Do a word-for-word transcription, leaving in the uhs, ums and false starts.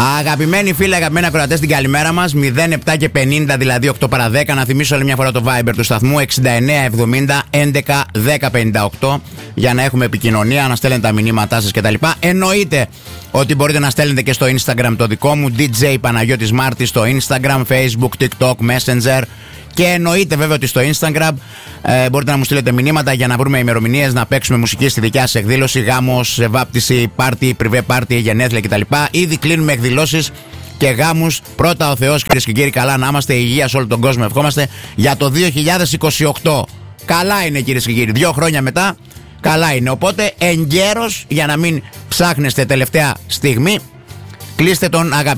Αγαπημένοι φίλοι, αγαπημένοι ακροατές, την καλημέρα μας. μηδέν επτά και πενήντα, δηλαδή οκτώ παρά δέκα. Να θυμίσω άλλη μια φορά το Viber του σταθμού εξήντα εννέα εβδομήντα έντεκα δέκα πενήντα οκτώ για να έχουμε επικοινωνία, να στέλνετε τα μηνύματά σας κτλ. Εννοείται ότι μπορείτε να στέλνετε και στο Instagram το δικό μου, ντι τζέι Παναγιώτης Μάρτης, στο Instagram, Facebook, TikTok, Messenger. Και εννοείται βέβαια ότι στο Instagram ε, μπορείτε να μου στείλετε μηνύματα για να βρούμε ημερομηνίες, να παίξουμε μουσική στη δικιά σας εκδήλωση, γάμος, βάπτιση, πάρτι, πριβέ πάρτι, γενέθλια κτλ. Ήδη κλείνουμε εκδηλώσεις και γάμους. Πρώτα ο Θεός, κυρίες και κύριοι, καλά να είμαστε, υγεία σε όλο τον κόσμο ευχόμαστε για το δύο χιλιάδες είκοσι οκτώ. Καλά είναι, κυρίες και κύριοι, δύο χρόνια μετά καλά είναι. Οπότε εγκαίρος, για να μην ψάχνεστε τελευταία στιγμή, κλείστε τον αγαπητό